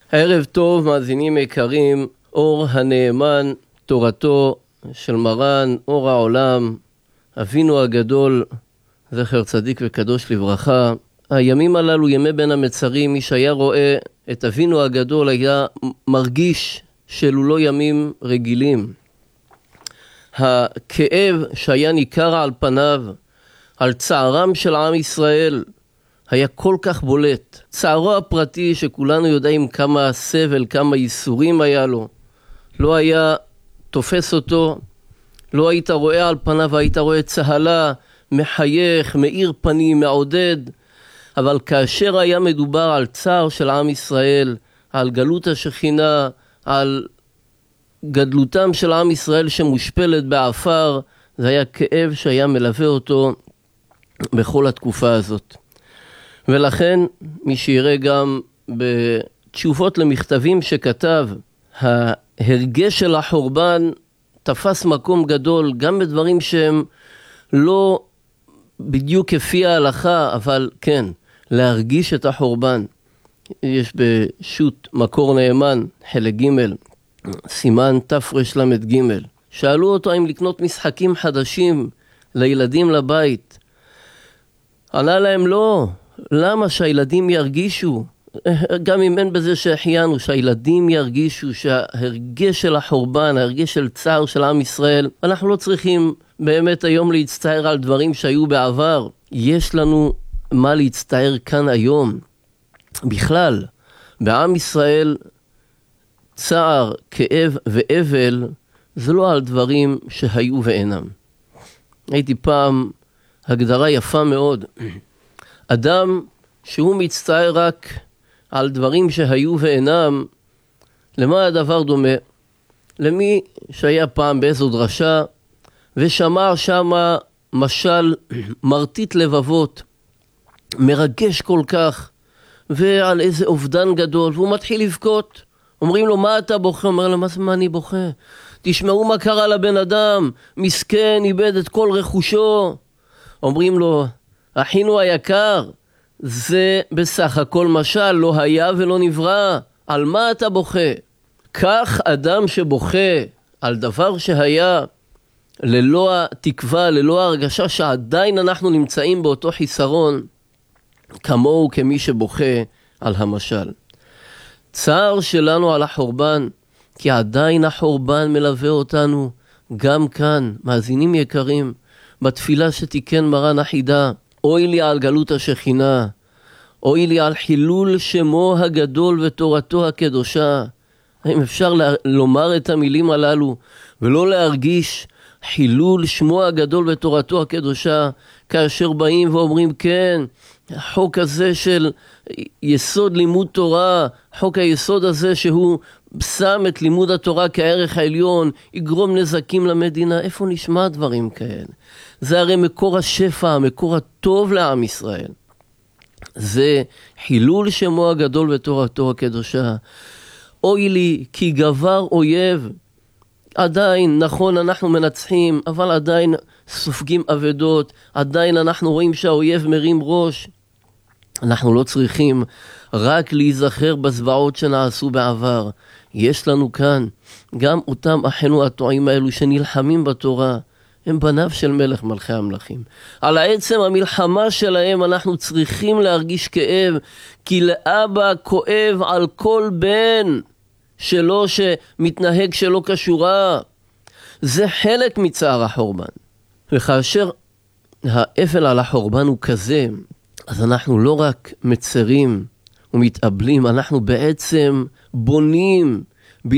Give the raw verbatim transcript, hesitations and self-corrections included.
ערב טוב, מאזינים יקרים, אור הנאמן, תורתו של מרן, אור העולם, אבינו הגדול, זכר צדיק וקדוש לברכה. הימים הללו, ימי בין המצרים, מי שהיה רואה את אבינו הגדול היה מרגיש שאלו לא ימים רגילים. הכאב שהיה ניכר על פניו, על צערם של עם ישראל, היה כל כך בולט. צערו הפרטי שכולנו יודעים כמה סבל, כמה ייסורים היה לו, לא היה תופס אותו, לא היית רואה על פניו, היית רואה צהלה, מחייך, מאיר פנים, מעודד. אבל כאשר היה מדובר על צער של עם ישראל, על גלות השכינה, על גדלותם של עם ישראל שמושפלת בעפר, זה היה כאב שהיה מלווה אותו בכל התקופה הזאת. ולכן מי שיראה גם בתשובות למכתבים שכתב, ההרגש של החורבן תפס מקום גדול, גם בדברים שהם לא בדיוק כפי ההלכה, אבל כן, להרגיש את החורבן. יש בשו"ת מקור נאמן, חלק ג', סימן תרל"ג. שאלו אותו אם לקנות משחקים חדשים לילדים לבית. ענה להם לא, למה? שהילדים ירגישו, גם אם אין בזה שהחיינו, שהילדים ירגישו שההרגש של החורבן, ההרגש של צער של עם ישראל, אנחנו לא צריכים באמת היום להצטער על דברים שהיו בעבר. יש לנו מה להצטער כאן היום. בכלל, בעם ישראל צער, כאב ואבל זה לא על דברים שהיו ואינם. הייתי פעם הגדרה יפה מאוד. אדם שהוא מצטער רק על דברים שהיו ואינם, למה הדבר דומה? למי שהיה פעם באיזו דרשה ושמע שמה משל מרטיט לבבות, מרגש כל כך, ועל איזה אובדן גדול, והוא מתחיל לבכות. אומרים לו, מה אתה בוכה? אומר לו, מה זה מה אני בוכה? תשמעו מה קרה לבן אדם, מסכן, איבד את כל רכושו. אומרים לו, אחינו היקר, זה בסך הכל משל, לא היה ולא נברא, על מה אתה בוכה? כך אדם שבוכה על דבר שהיה, ללא התקווה, ללא ההרגשה שעדיין אנחנו נמצאים באותו חיסרון, כמוהו כמי שבוכה על המשל. צער שלנו על החורבן, כי עדיין החורבן מלווה אותנו, גם כאן, מאזינים יקרים, בתפילה שתיקן מרן החידה, אוי לי על גלות השכינה, אוי לי על חילול שמו הגדול ותורתו הקדושה. האם אפשר לומר את המילים הללו ולא להרגיש חילול שמו הגדול ותורתו הקדושה, כאשר באים ואומרים כן, החוק הזה של יסוד לימוד תורה, חוק היסוד הזה שהוא שם את לימוד התורה כערך העליון, יגרום נזקים למדינה. איפה נשמע דברים כאלה? זה הרי מקור השפע, מקור הטוב לעם ישראל. זה חילול שמו הגדול ותורתו הקדושה. אוי לי כי גבר אויב. עדיין, נכון, אנחנו מנצחים, אבל עדיין סופגים אבדות, עדיין אנחנו רואים שהאויב מרים ראש. אנחנו לא צריכים רק להיזכר בזוועות שנעשו בעבר. יש לנו כאן גם אותם אחינו הטועים האלו שנלחמים בתורה, הם בניו של מלך מלכי המלכים. על העצם המלחמה שלהם אנחנו צריכים להרגיש כאב, כי לאבא כואב על כל בן שלו שמתנהג שלא כשורה. זה חלק מצער החורבן. וכאשר האבל על החורבן הוא כזה, אז אנחנו לא רק מצרים ומתאבלים, אנחנו בעצם בונים